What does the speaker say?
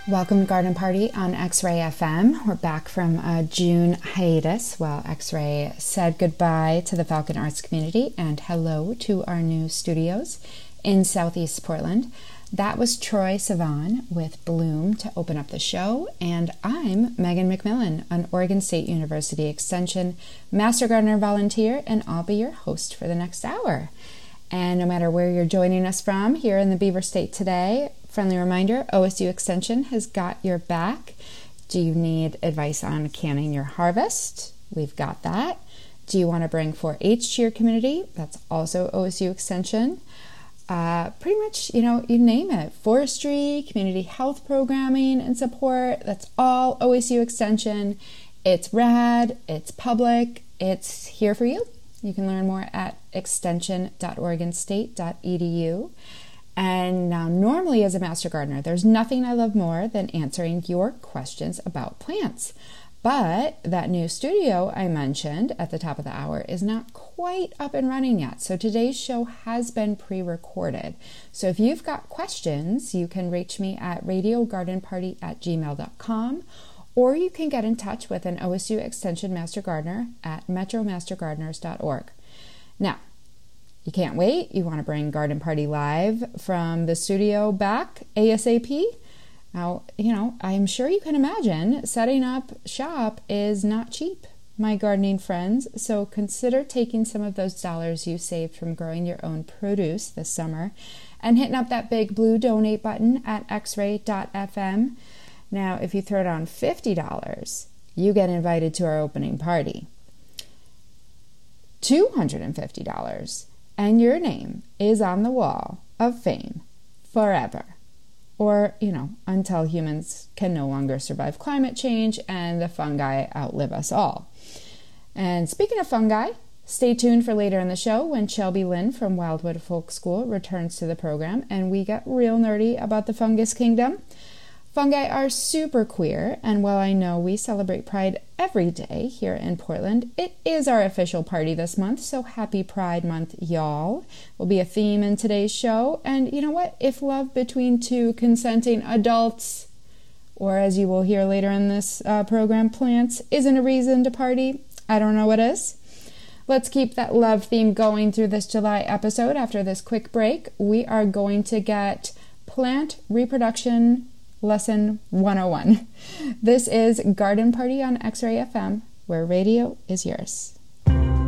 Welcome to Garden Party on X-Ray FM. We're back from a June hiatus while X-Ray said goodbye to the Falcon Arts community and hello to our new studios in Southeast Portland. That was Troy Sivan with Bloom to open up the show, and I'm Megan McMillan, an Oregon State University Extension Master Gardener volunteer, and I'll be your host for the next hour. And no matter where you're joining us from here in the Beaver State today, friendly reminder, OSU Extension has got your back. Do you need advice on canning your harvest? We've got that. Do you want to bring 4-H to your community? That's also OSU Extension. Pretty much, you name it. Forestry, community health programming and support, that's all OSU Extension. It's rad, it's public, it's here for you. You can learn more at extension.oregonstate.edu. And now, normally as a Master Gardener, there's nothing I love more than answering your questions about plants. But that new studio I mentioned at the top of the hour is not quite up and running yet. So today's show has been pre-recorded. So if you've got questions, you can reach me at radiogardenparty@gmail.com, or you can get in touch with an OSU Extension Master Gardener at metromastergardeners.org. Now, you can't wait. You want to bring Garden Party live from the studio back ASAP. Now, I'm sure you can imagine setting up shop is not cheap, my gardening friends. So consider taking some of those dollars you saved from growing your own produce this summer and hitting up that big blue donate button at xray.fm. Now, if you throw down $50, you get invited to our opening party. $250. And your name is on the wall of fame forever. Or, until humans can no longer survive climate change and the fungi outlive us all. And speaking of fungi, stay tuned for later in the show when Shelby Lynn from Wildwood Folk School returns to the program and we get real nerdy about the fungus kingdom. Fungi are super queer, and while I know we celebrate Pride every day here in Portland, it is our official party this month, so happy Pride Month, y'all. Will be a theme in today's show, and you know what? If love between two consenting adults, or as you will hear later in this program, plants, isn't a reason to party, I don't know what is. Let's keep that love theme going through this July episode. After this quick break, we are going to get plant reproduction Lesson 101. This is Garden Party on X-Ray FM, where radio is yours.